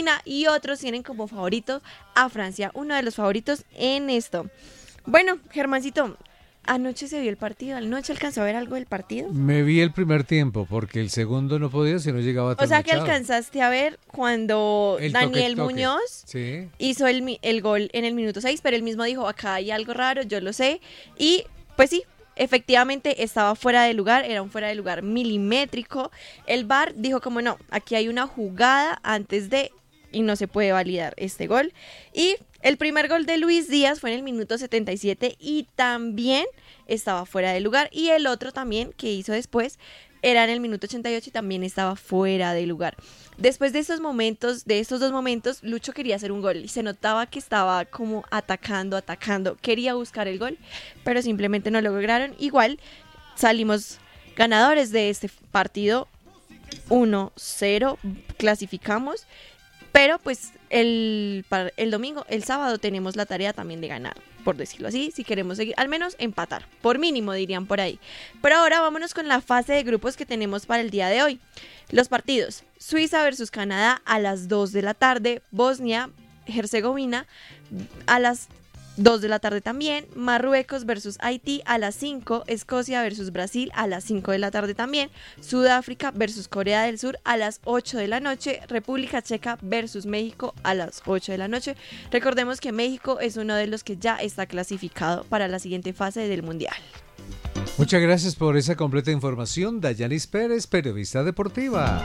Argentina y otros tienen como favorito a Francia, uno de los favoritos en esto. Bueno, Germancito, anoche se vio el partido, ¿anoche alcanzó a ver algo del partido? Me vi el primer tiempo, porque el segundo no podía si no llegaba tan O sea que mechado. alcanzaste a ver cuando El Daniel toque. Muñoz Sí. hizo el gol en el minuto 6, pero él mismo dijo, acá hay algo raro, yo lo sé. Y pues sí, efectivamente estaba fuera de lugar, era un fuera de lugar milimétrico. El VAR dijo como no, aquí hay una jugada antes de y no se puede validar este gol. Y el primer gol de Luis Díaz fue en el minuto 77 y también estaba fuera de lugar. Y el otro también que hizo después era en el minuto 88 y también estaba fuera de lugar. Después de estos dos momentos, Lucho quería hacer un gol y se notaba que estaba como atacando, quería buscar el gol, pero simplemente no lo lograron. Igual salimos ganadores de este partido 1-0, clasificamos, pero pues el domingo, el sábado tenemos la tarea también de ganar, por decirlo así, si queremos seguir, al menos empatar, por mínimo dirían por ahí. Pero ahora vámonos con la fase de grupos que tenemos para el día de hoy. Los partidos: Suiza versus Canadá a las 2 de la tarde, Bosnia-Herzegovina a las 2 de la tarde también, Marruecos versus Haití a las 5, Escocia versus Brasil a las 5 de la tarde también, Sudáfrica versus Corea del Sur a las 8 de la noche, República Checa versus México a las 8 de la noche. Recordemos que México es uno de los que ya está clasificado para la siguiente fase del Mundial. Muchas gracias por esa completa información, Dayanis Pérez, periodista deportiva.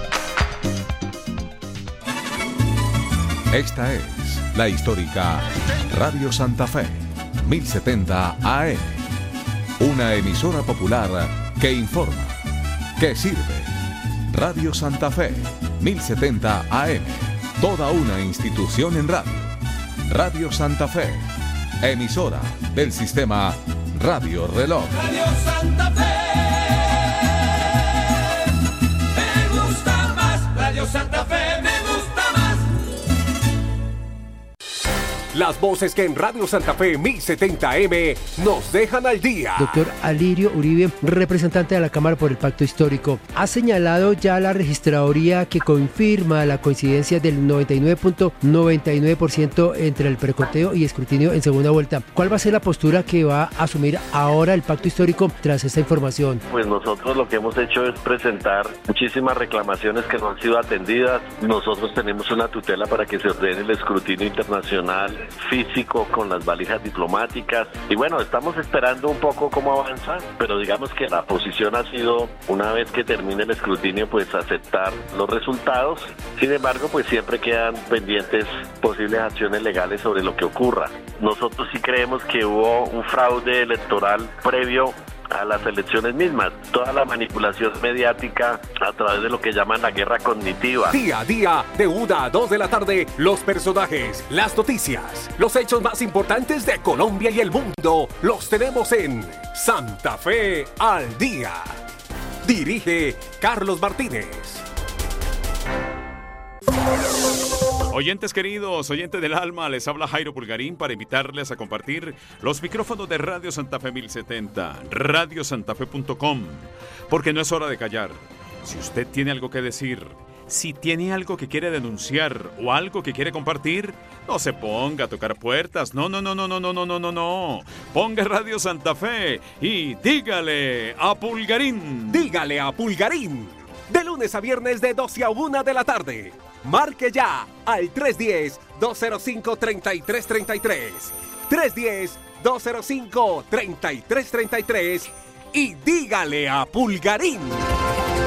Esta es la histórica Radio Santa Fe, 1070 AM. Una emisora popular que informa, que sirve. Radio Santa Fe, 1070 AM. Toda una institución en radio. Radio Santa Fe, emisora del sistema Radio Reloj. Radio Santa Fe, me gusta más. Radio Santa Fe, me gusta más. Las voces que en Radio Santa Fe 1070M nos dejan al día. Doctor Alirio Uribe, representante de la Cámara por el Pacto Histórico, ha señalado ya la registraduría que confirma la coincidencia del 99.99% entre el preconteo y escrutinio en segunda vuelta. ¿Cuál va a ser la postura que va a asumir ahora el Pacto Histórico tras esta información? Pues nosotros lo que hemos hecho es presentar muchísimas reclamaciones que no han sido atendidas. Nosotros tenemos una tutela para que se ordene el escrutinio internacional físico con las valijas diplomáticas y bueno, estamos esperando un poco cómo avanza, pero digamos que la posición ha sido, una vez que termine el escrutinio, pues aceptar los resultados. Sin embargo, pues siempre quedan pendientes posibles acciones legales sobre lo que ocurra. Nosotros sí creemos que hubo un fraude electoral previo a las elecciones mismas, toda la manipulación mediática a través de lo que llaman la guerra cognitiva. Día a día, de 1 a 2 de la tarde, los personajes, las noticias, los hechos más importantes de Colombia y el mundo, los tenemos en Santa Fe al Día. Dirige Carlos Martínez. Oyentes queridos, oyentes del alma, les habla Jairo Pulgarín para invitarles a compartir los micrófonos de Radio Santa Fe 1070, radiosantafe.com, porque no es hora de callar. Si usted tiene algo que decir, si tiene algo que quiere denunciar o algo que quiere compartir, no se ponga a tocar puertas, no. Ponga Radio Santa Fe y dígale a Pulgarín. Dígale a Pulgarín. De lunes a viernes de 12 a 1 de la tarde. Marque ya al 310-205-3333. 310-205-3333 y dígale a Pulgarín.